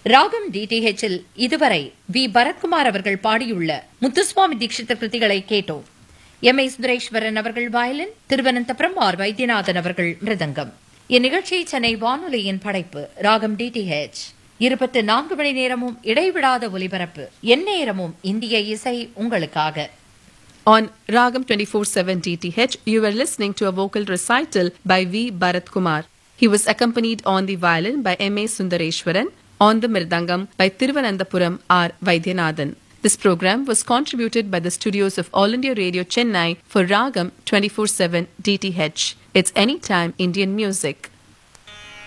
ராகம் டிடிஹெச்சில் இதுவரை வி பரத்குமார் அவர்கள் பாடியுள்ள முத்துசுவாமி தீட்சிதர் கிருதிகளை கேட்டோம். எம்.ஏ. சுந்தரேஸ்வரன் அவர்கள் வயலின், திருவனந்தபுரம் ஆர். வைத்தியநாதன் அவர்கள் மிருதங்கம். இந்நிகழ்ச்சி சென்னை வானொலியின் படைப்பு. ராகம் டிடிஹெச் 24 மணி நேரமும் இடைவிடாத ஒலிபரப்பு, எந்நேரமும் இந்திய இசை உங்களுக்காக. On Ragam 24/7 DTH, you were listening to a vocal recital by V. Bharat Kumar. He was accompanied on the violin by M.A. Sundareshwaran, on the mirdangam by Thiruvananthapuram R. Vaidyanathan. This program was contributed by the studios of All India Radio Chennai for Ragam 24/7 DTH. It's anytime Indian music.